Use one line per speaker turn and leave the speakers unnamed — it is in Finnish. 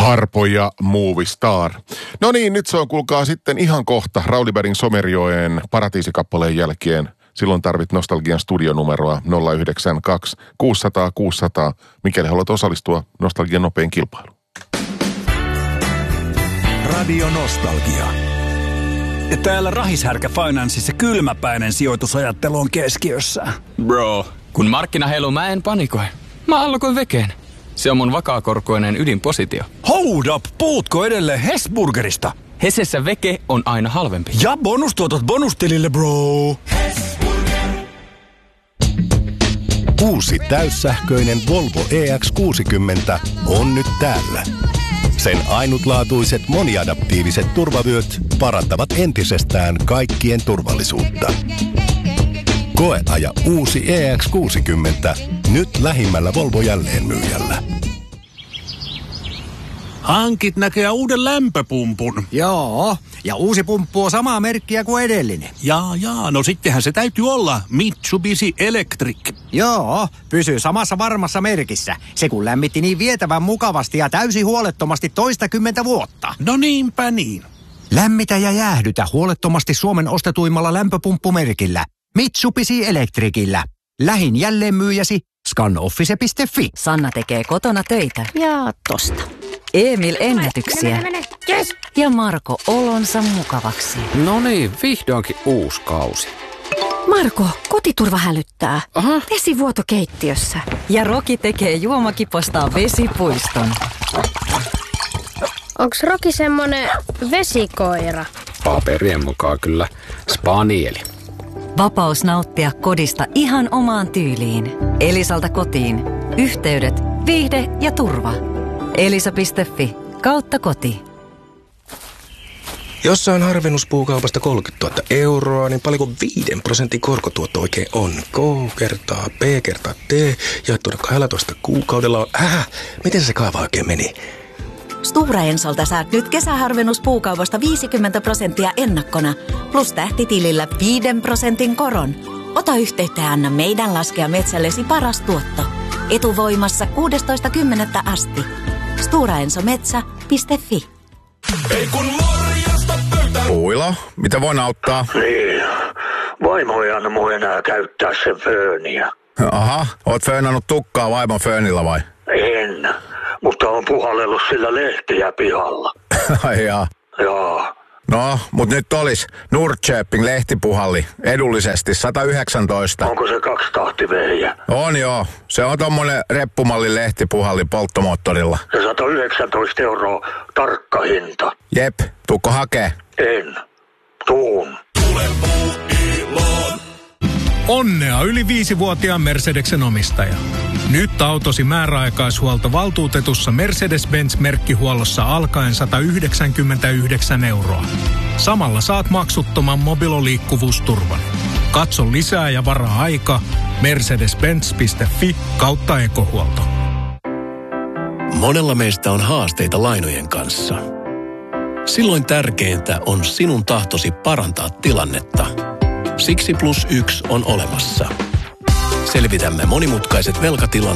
Harpo ja Movie Star. No niin, nyt se on kuulkaa sitten ihan kohta Rauli Bergin Somerjoen Paratiisikappaleen jälkeen. Silloin tarvit Nostalgian studionumeroa 092 600 600, mikäli haluat osallistua Nostalgian nopein kilpailuun.
Radio Nostalgia.
Täällä Rahishärkä Financeissa kylmäpäinen sijoitusajattelu on keskiössä.
Bro, kun markkina heiluu, mä en panikoi. Mä allokoin vekeen. Se on mun vakaakorkoinen ydinpositio.
Hold up, puhutko edelleen Hesburgerista?
Hesessä veke on aina halvempi.
Ja bonustuotot bonustilille, bro.
Uusi täyssähköinen Volvo EX60 on nyt täällä. Sen ainutlaatuiset moniadaptiiviset turvavyöt parantavat entisestään kaikkien turvallisuutta. Koeaja uusi EX60 nyt lähimmällä Volvo jälleenmyyjällä.
Hankit näköjään uuden lämpöpumpun.
Joo, ja uusi pumppu on samaa merkkiä kuin edellinen.
Jaa, no sittenhän se täytyy olla Mitsubishi Electric.
Joo, pysyy samassa varmassa merkissä. Se kun lämmitti niin vietävän mukavasti ja täysin huolettomasti 20 vuotta.
No niinpä niin.
Lämmitä ja jäähdytä huolettomasti Suomen ostetuimmalla lämpöpumppumerkillä. Mitsubishi Electricillä. Lähin jälleenmyyjäsi scanoffice.fi.
Sanna tekee kotona töitä.
Ja tosta.
Emil ennätyksiä.
Mene. Yes.
Ja Marko olonsa mukavaksi.
No niin, vihdoinkin uusi kausi.
Marko, kotiturva hälyttää.
Aha.
Vesivuoto keittiössä.
Ja Roki tekee juomakipostaan vesipuiston.
Onks Roki semmonen vesikoira?
Paperien mukaan kyllä spanieli.
Vapaus nauttia kodista ihan omaan tyyliin. Elisalta kotiin. Yhteydet, viihde ja turva. Elisa.fi/koti.
Jos saan harvennuspuukaupasta 30 000 euroa, niin paljonko 5% korkotuotto oikein on? K kertaa P kertaa T jaettuna 12 kuukaudella on... Miten se kaava oikein meni?
Stora Ensolta saat nyt kesäharvennuspuukaupasta 50% ennakkona, plus tähtitilillä 5% koron. Ota yhteyttä ja anna meidän laskea metsällesi paras tuotto. Etuvoimassa 16.10. asti. storaensometsä.fi.
Ei kun morjesta pöytään.
Puilo, mitä voin auttaa?
Niin, vaimo ei anna mun enää käyttää sen fööniä.
Aha, oot föönannut tukkaa vaimon föönillä vai?
En, mutta on puhallellut sillä lehtiä pihalla.
Ai jaa.
Joo.
No, mut nyt olis Nordköping lehtipuhalli edullisesti 119.
Onko se 2 vehjä?
On joo. Se on tommonen reppumallin lehtipuhalli polttomoottorilla.
Ja 119 € tarkka hinta.
Jep, tuukko hakee?
En. Tuun.
Onnea yli 5-vuotiaan Mercedeksen omistaja. Nyt autosi määräaikaishuolto valtuutetussa Mercedes-Benz-merkkihuollossa alkaen 199 €. Samalla saat maksuttoman mobiloliikkuvuusturvan. Katso lisää ja varaa aika mercedes-benz.fi/ekohuolto.
Monella meistä on haasteita lainojen kanssa. Silloin tärkeintä on sinun tahtosi parantaa tilannetta. Siksi +1 on olemassa. Selvitämme monimutkaiset velkatilanteet